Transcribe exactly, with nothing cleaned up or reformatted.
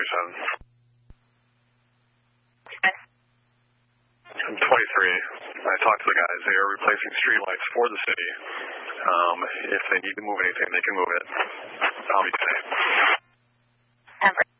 twenty-seven. I'm twenty-three. I talked to the guys. They are replacing streetlights for the city. Um, if they need to move anything, they can move it. I'll be safe. Everett.